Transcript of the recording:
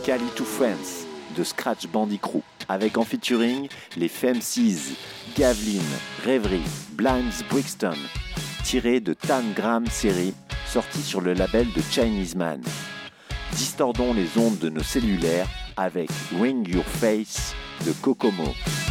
Cali to France de Scratch Bandicoot, avec en featuring les FemCs, Gavlin, Reverie, Blinds Brixton, tiré de Tangram série, sorti sur le label de Chinese Man. Distordons les ondes de nos cellulaires avec Ring Your Face de Kokomo.